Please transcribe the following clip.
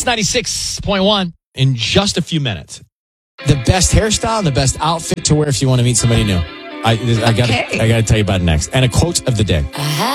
Hits 96.1 in just a few minutes. The best hairstyle and the best outfit to wear if you want to meet somebody new. I got to tell you about it next. And a quote of the day.